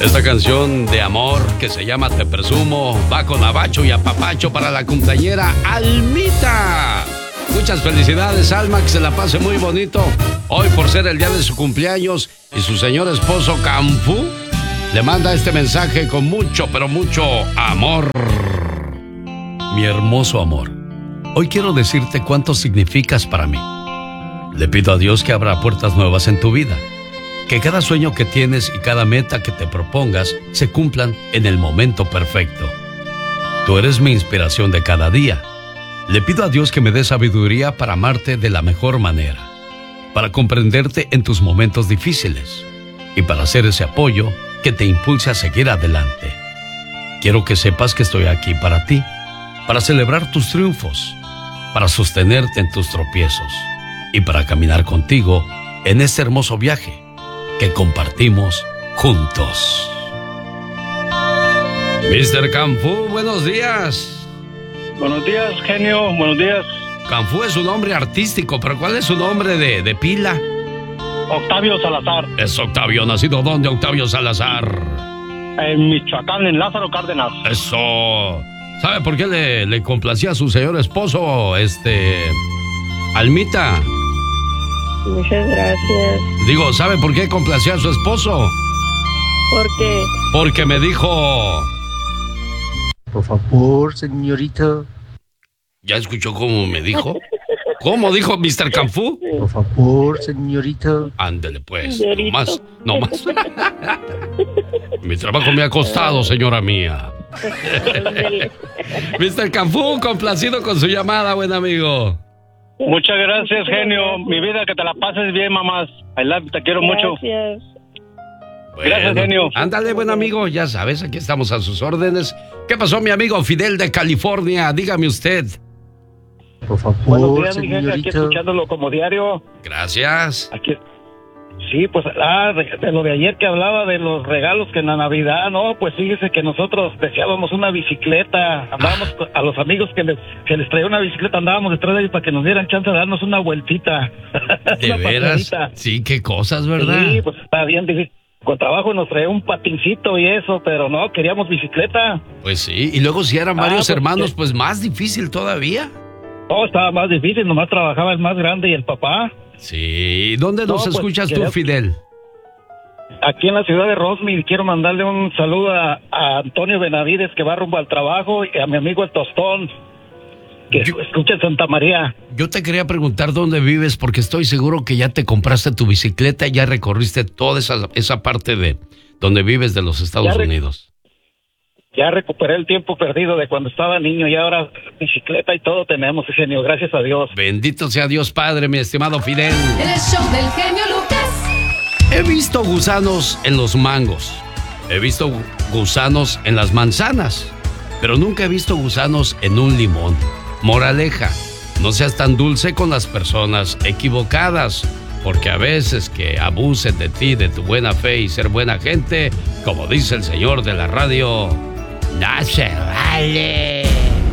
Esta canción de amor que se llama Te Presumo va con abacho y apapacho para la cumpleañera Almita. Muchas felicidades, Alma, que se la pase muy bonito hoy por ser el día de su cumpleaños, y su señor esposo Canfú le manda este mensaje con mucho, pero mucho amor. Mi hermoso amor, hoy quiero decirte cuánto significas para mí. Le pido a Dios que abra puertas nuevas en tu vida, que cada sueño que tienes y cada meta que te propongas se cumplan en el momento perfecto. Tú eres mi inspiración de cada día. Le pido a Dios que me dé sabiduría para amarte de la mejor manera, para comprenderte en tus momentos difíciles y para hacer ese apoyo que te impulse a seguir adelante. Quiero que sepas que estoy aquí para ti, para celebrar tus triunfos, para sostenerte en tus tropiezos y para caminar contigo en este hermoso viaje que compartimos juntos. Mr. Canfú, buenos días. Buenos días, genio, buenos días. Canfú es un nombre artístico, pero ¿cuál es su nombre de pila? Octavio Salazar. Es Octavio, ¿nacido dónde, Octavio Salazar? En Michoacán, en Lázaro Cárdenas. Eso. ¿Sabe por qué le complacía a su señor esposo, Almita? Muchas gracias. Digo, ¿sabe por qué complacía a su esposo? ¿Por qué? Porque me dijo... Por favor, señorita. ¿Ya escuchó cómo me dijo? ¿Cómo dijo Mr. Canfú? Por favor, señorita. Ándele pues, no más. Mi trabajo me ha costado, señora mía. Mr. Canfú, complacido con su llamada, buen amigo. Muchas gracias, genio. Mi vida, que te la pases bien, mamás. I love you, te quiero mucho. Gracias. Bueno, gracias, genio. Ándale, buen amigo, ya sabes, aquí estamos a sus órdenes. ¿Qué pasó, mi amigo Fidel de California? Dígame usted. Por favor, buenos días, mi señorita. jefe, aquí escuchándolo como diario. Gracias. Aquí. Sí, pues, de lo de ayer que hablaba de los regalos que en la Navidad, no, pues fíjese que nosotros deseábamos una bicicleta, andábamos a los amigos que les traía una bicicleta, andábamos detrás de ellos para que nos dieran chance de darnos una vueltita. ¿De veras? Pasadita. Sí, qué cosas, ¿verdad? Sí, pues está bien difícil. Con trabajo nos traía un patincito y eso, pero no, queríamos bicicleta. Pues sí, y luego si eran varios pues, hermanos, pues más difícil todavía. No, estaba más difícil, nomás trabajaba el más grande y el papá. Sí, ¿dónde nos escuchas tú, Fidel? Aquí en la ciudad de Roseville. Quiero mandarle un saludo a Antonio Benavides, que va rumbo al trabajo, y a mi amigo el Tostón, que escucha en Santa María. Yo te quería preguntar dónde vives, porque estoy seguro que ya te compraste tu bicicleta y ya recorriste toda esa parte de donde vives de los Estados Unidos. Ya recuperé el tiempo perdido de cuando estaba niño y ahora bicicleta y todo tenemos, genio, gracias a Dios. Bendito sea Dios Padre, mi estimado Fidel. El show del genio Lucas. He visto gusanos en los mangos, he visto gusanos en las manzanas, pero nunca he visto gusanos en un limón. Moraleja, no seas tan dulce con las personas equivocadas, porque a veces que abusen de ti, de tu buena fe y ser buena gente, como dice el señor de la radio, no se vale.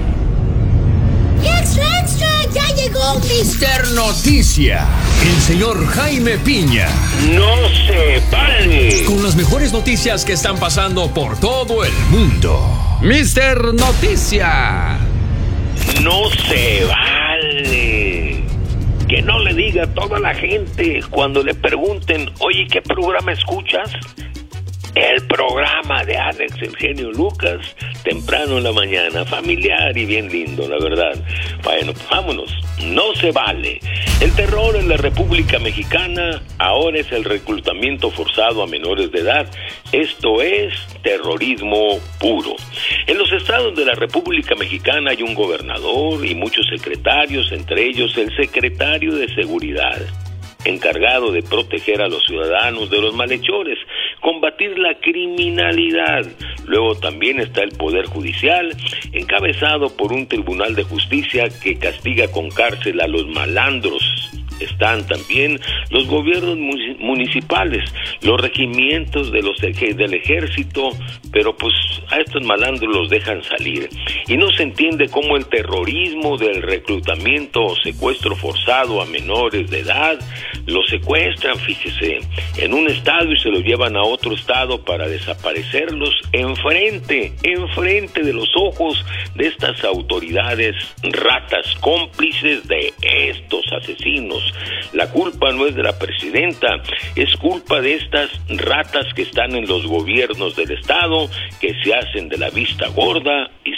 ¡Extra, extra! ¡Ya llegó Mister Noticia! El señor Jaime Piña. ¡No se vale! Con las mejores noticias que están pasando por todo el mundo. Mister Noticia. ¡No se vale! Que no le diga a toda la gente cuando le pregunten, oye, ¿qué programa escuchas? El programa de Alex, el genio Lucas, temprano en la mañana, familiar y bien lindo, la verdad. Bueno, pues vámonos, no se vale. El terror en la República Mexicana ahora es el reclutamiento forzado a menores de edad. Esto es terrorismo puro. En los estados de la República Mexicana hay un gobernador y muchos secretarios, entre ellos el secretario de Seguridad, encargado de proteger a los ciudadanos de los malhechores, combatir la criminalidad. Luego también está el Poder Judicial, encabezado por un tribunal de justicia que castiga con cárcel a los malandros están también los gobiernos municipales, los regimientos del ejército, pero pues a estos malandros los dejan salir. Y no se entiende cómo el terrorismo del reclutamiento o secuestro forzado a menores de edad, los secuestran, fíjese, en un estado y se los llevan a otro estado para desaparecerlos enfrente de los ojos de estas autoridades ratas cómplices de estos asesinos. La culpa no es de la presidenta, es culpa de estas ratas que están en los gobiernos del estado, que se hacen de la vista gorda y